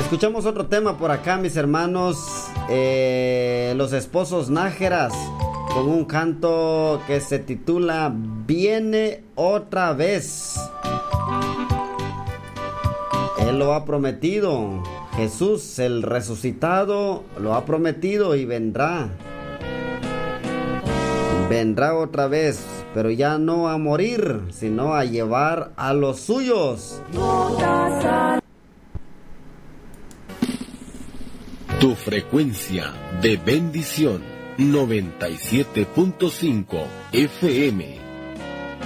Escuchamos otro tema por acá, mis hermanos. Los esposos Nájeras, con un canto que se titula Viene otra vez. Él lo ha prometido. Jesús, el resucitado, lo ha prometido y vendrá. Vendrá otra vez, pero ya no a morir, sino a llevar a los suyos. Tu frecuencia de bendición 97.5 FM.